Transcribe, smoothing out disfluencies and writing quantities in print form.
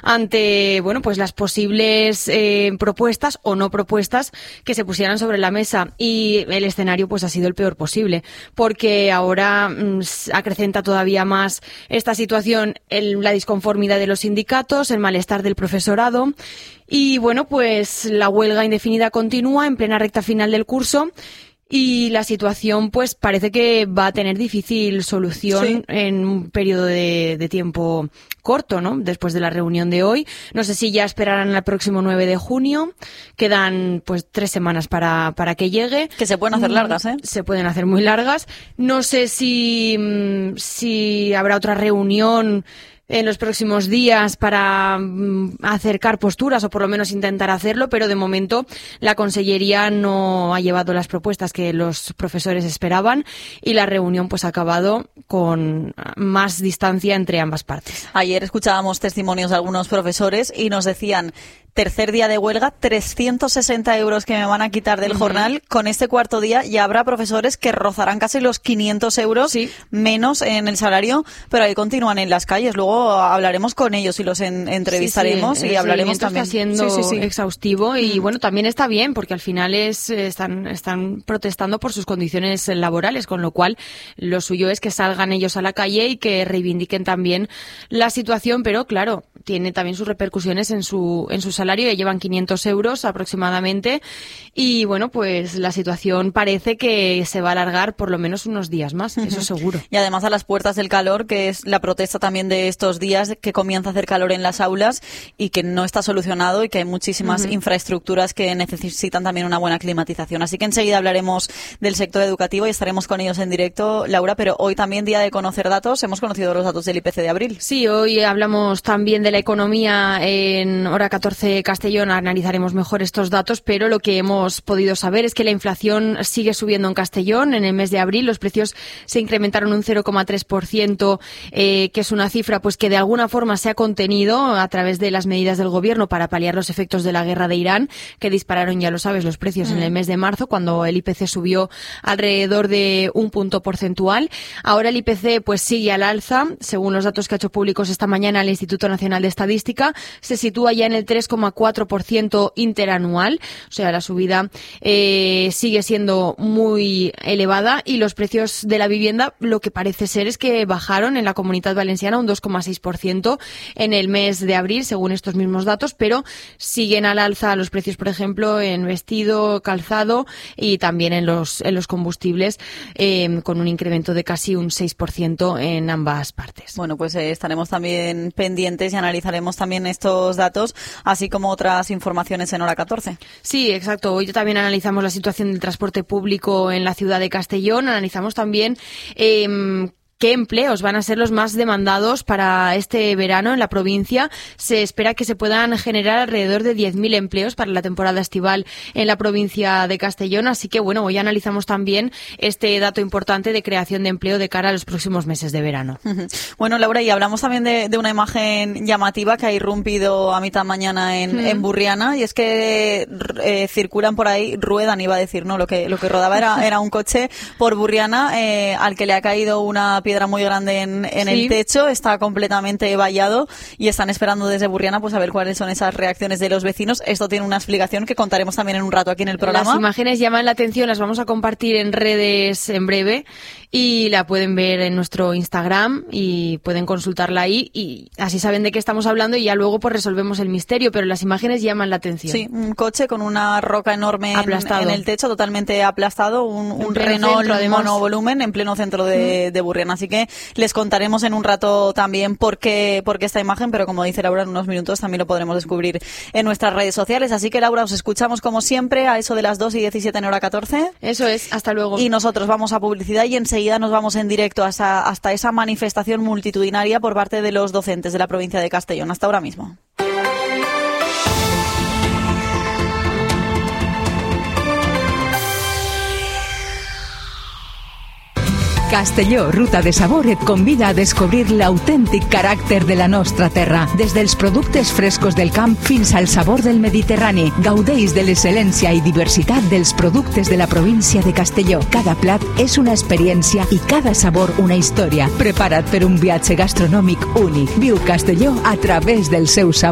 ante, bueno, pues las posibles propuestas o no propuestas que se pusieran sobre la mesa, y el escenario pues ha sido el peor posible, porque ahora acrecenta todavía más esta situación la disconformidad de los sindicatos, el malestar del profesorado. Y bueno, pues la huelga indefinida continúa en plena recta final del curso y la situación pues parece que va a tener difícil solución en un periodo de tiempo corto, ¿no? Después de la reunión de hoy. No sé si ya esperarán el próximo 9 de junio. Quedan pues 3 semanas para que llegue. Que se pueden hacer largas, ¿eh? Se pueden hacer muy largas. No sé si habrá otra reunión en los próximos días para acercar posturas o por lo menos intentar hacerlo, pero de momento la Consellería no ha llevado las propuestas que los profesores esperaban y la reunión pues ha acabado con más distancia entre ambas partes. Ayer escuchábamos testimonios de algunos profesores y nos decían: tercer día de huelga, 360 euros que me van a quitar del jornal. Con este cuarto día ya habrá profesores que rozarán casi los 500 euros menos en el salario, pero ahí continúan en las calles. Luego hablaremos con ellos y los entrevistaremos y hablaremos también. Está siendo exhaustivo y bueno, también está bien porque al final están protestando por sus condiciones laborales, con lo cual lo suyo es que salgan ellos a la calle y que reivindiquen también la situación, pero claro, tiene también sus repercusiones en su salario. Ya llevan 500 euros aproximadamente y bueno, pues la situación parece que se va a alargar por lo menos unos días más, eso seguro. Y además a las puertas del calor, que es la protesta también de estos días, que comienza a hacer calor en las aulas y que no está solucionado y que hay muchísimas infraestructuras que necesitan también una buena climatización. Así que enseguida hablaremos del sector educativo y estaremos con ellos en directo, Laura, pero hoy también día de conocer datos. Hemos conocido los datos del IPC de abril. Sí, hoy hablamos también de la economía en Hora 14 Castellón. Analizaremos mejor estos datos, pero lo que hemos podido saber es que la inflación sigue subiendo en Castellón. En el mes de abril los precios se incrementaron un 0,3%, que es una cifra pues que de alguna forma se ha contenido a través de las medidas del gobierno para paliar los efectos de la guerra de Irán, que dispararon, ya lo sabes, los precios en el mes de marzo, cuando el IPC subió alrededor de 1 punto porcentual. Ahora el IPC pues sigue al alza. Según los datos que ha hecho públicos esta mañana el Instituto Nacional de Estadística, se sitúa ya en el 3,4% interanual. O sea, la subida sigue siendo muy elevada y los precios de la vivienda, lo que parece ser es que bajaron en la Comunitat Valenciana un 2,6% en el mes de abril, según estos mismos datos, pero siguen al alza los precios, por ejemplo, en vestido, calzado y también en los combustibles, con un incremento de casi un 6% en ambas partes. Bueno, pues estaremos también pendientes y analizaremos también estos datos, así como otras informaciones en Hora 14. Sí, exacto. Hoy también analizamos la situación del transporte público en la ciudad de Castellón. Analizamos también ¿qué empleos van a ser los más demandados para este verano en la provincia? Se espera que se puedan generar alrededor de 10.000 empleos para la temporada estival en la provincia de Castellón. Así que, bueno, hoy analizamos también este dato importante de creación de empleo de cara a los próximos meses de verano. Bueno, Laura, y hablamos también de una imagen llamativa que ha irrumpido a mitad mañana en Burriana, y es que circulan por ahí, ruedan, iba a decir, no, lo que rodaba era un coche por Burriana al que le ha caído una piedra muy grande en el techo, está completamente vallado y están esperando desde Burriana pues a ver cuáles son esas reacciones de los vecinos. Esto tiene una explicación que contaremos también en un rato aquí en el programa. Las imágenes llaman la atención, las vamos a compartir en redes en breve y la pueden ver en nuestro Instagram y pueden consultarla ahí y así saben de qué estamos hablando y ya luego pues resolvemos el misterio, pero las imágenes llaman la atención. Sí, un coche con una roca enorme en el techo, totalmente aplastado, un Renault monovolumen en pleno centro de Burriana. Así que les contaremos en un rato también por qué esta imagen, pero como dice Laura, en unos minutos también lo podremos descubrir en nuestras redes sociales. Así que, Laura, os escuchamos como siempre a eso de las 2:17 en Hora 14. Eso es, hasta luego. Y nosotros vamos a publicidad y enseguida nos vamos en directo hasta esa manifestación multitudinaria por parte de los docentes de la provincia de Castellón. Hasta ahora mismo. Castelló, Ruta de Sabor, et convida a descobrir l'autèntic caràcter de la nostra terra. Des dels productes frescos del camp fins al sabor del Mediterrani. Gaudeix de l'excel·lència i diversitat dels productes de la província de Castelló. Cada plat és una experiència i cada sabor una història. Prepara't per un viatge gastronòmic únic. Viu Castelló a través del seu sabor.